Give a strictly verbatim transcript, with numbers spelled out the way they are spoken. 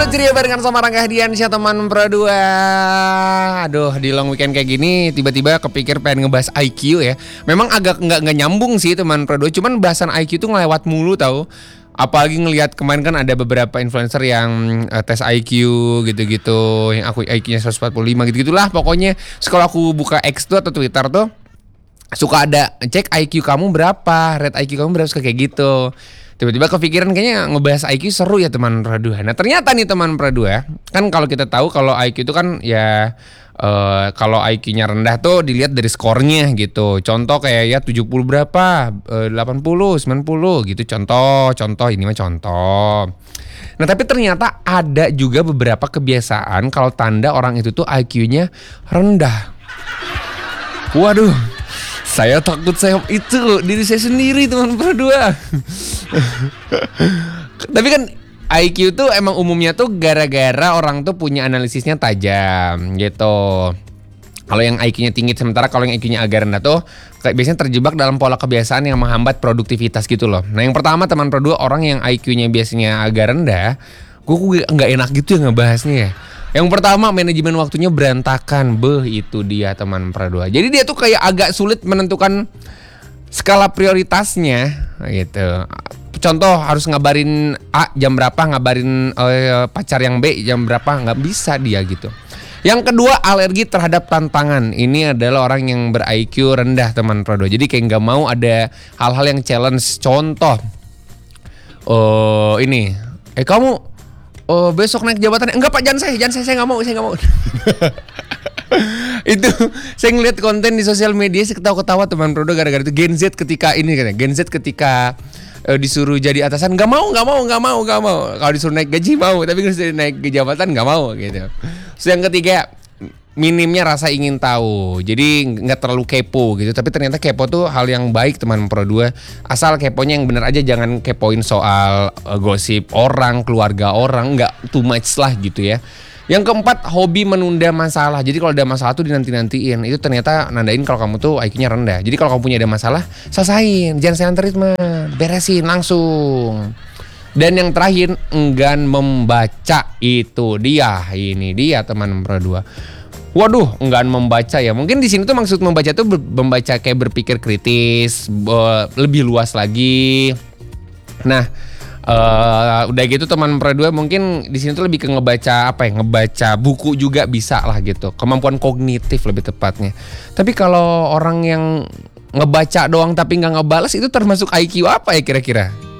Halo ceria barengan sama Rangga Hadiansyah teman Pro dua. Aduh di long weekend kayak gini tiba-tiba kepikir pengen ngebahas I Q ya. Memang agak nggak nggak nyambung sih teman Pro dua. Cuman bahasan I Q tuh ngelewat mulu tahu. Apalagi ngelihat kemarin kan ada beberapa influencer yang uh, tes I Q gitu-gitu. Yang aku I Q-nya seratus empat puluh lima gitu-gitulah. Pokoknya sekolah aku buka X tuh atau Twitter tuh suka ada cek I Q kamu berapa, rate I Q kamu berapa, suka kayak gitu. Tiba-tiba kepikiran kayaknya ngebahas I Q seru ya teman Pro dua. Nah ternyata nih teman Pro dua, kan kalau kita tahu kalau I Q itu kan ya uh, kalau I Q-nya rendah tuh dilihat dari skornya gitu. Contoh kayak ya tujuh puluh berapa, uh, delapan puluh, sembilan puluh gitu. Contoh, contoh ini mah contoh. Nah tapi ternyata ada juga beberapa kebiasaan kalau tanda orang itu tuh I Q-nya rendah. Waduh. Saya takut saya itu diri saya sendiri teman Pro dua. Tapi kan I Q tuh emang umumnya tuh gara-gara orang tuh punya analisisnya tajam gitu. Kalau yang I Q-nya tinggi, sementara kalau yang I Q-nya agak rendah tuh biasanya terjebak dalam pola kebiasaan yang menghambat produktivitas gitu loh. Nah yang pertama teman Pro dua, orang yang I Q-nya biasanya agak rendah, gue nggak enak gitu ya ngebahasnya ya. Yang pertama, manajemen waktunya berantakan. Beh, itu dia teman Pro dua. Jadi dia tuh kayak agak sulit menentukan skala prioritasnya gitu. Contoh harus ngabarin A jam berapa, ngabarin uh, pacar yang B jam berapa, nggak bisa dia gitu. Yang kedua, alergi terhadap tantangan. Ini adalah orang yang ber-I Q rendah teman Pro dua. Jadi kayak nggak mau ada hal-hal yang challenge. Contoh, oh ini, eh kamu oh besok naik jabatan? Enggak pak, jangan saya, jangan saya, saya nggak mau, saya nggak mau. Itu saya ngeliat konten di sosial media, saya ketawa-ketawa teman Pro dua gara-gara itu. Gen Z ketika ini katanya, Gen Z ketika uh, disuruh jadi atasan nggak mau, nggak mau, nggak mau, nggak mau. Kalau disuruh naik gaji mau, tapi kalau disuruh naik ke jabatan nggak mau gitu. Terus yang ketiga, minimnya rasa ingin tahu, jadi nggak terlalu kepo gitu. Tapi ternyata kepo tuh hal yang baik teman Pro dua, asal keponya yang benar aja, jangan kepoin soal uh, gosip orang, keluarga orang, nggak too much lah gitu ya. Yang keempat, hobi menunda masalah. Jadi kalau ada masalah tuh dinanti-nantiin, itu ternyata nandain kalau kamu tuh I Q-nya rendah. Jadi kalau kamu punya ada masalah, selesain, jangan silent treatment, beresin langsung. Dan yang terakhir, enggan membaca. Itu dia, ini dia teman Pro dua. Waduh, enggan membaca ya. Mungkin di sini tuh maksud membaca tuh ber- membaca kayak berpikir kritis, be- lebih luas lagi. Nah, uh, udah gitu teman Pro dua mungkin di sini tuh lebih ke ngebaca apa ya? Ngebaca buku juga bisa lah gitu. Kemampuan kognitif lebih tepatnya. Tapi kalau orang yang ngebaca doang tapi nggak ngebalas, itu termasuk I Q apa ya kira-kira?